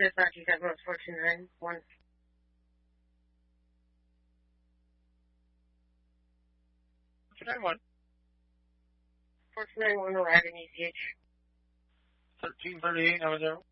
Dispatch, you got 429, 1. 491. 429, 1 arriving ECH. 1338, how was that?